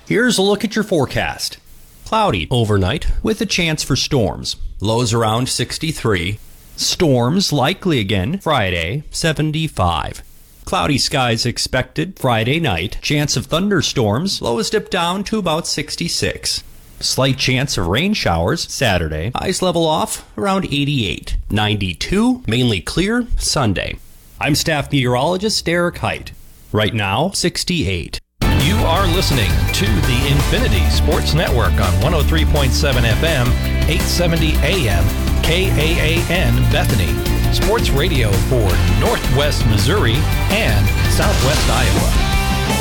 Here's a look at your forecast. Cloudy overnight with a chance for storms. Lows around 63. Storms likely again Friday, 75. Cloudy skies expected Friday night. Chance of thunderstorms. Lows dip down to about 66. Slight chance of rain showers Saturday. Highs level off around 88. 92. Mainly clear Sunday. I'm staff meteorologist Derek Height. Right now, 68. You are listening to the Infinity Sports Network on 103.7 FM, 870 AM, KAAN Bethany. Sports radio for Northwest Missouri and Southwest Iowa.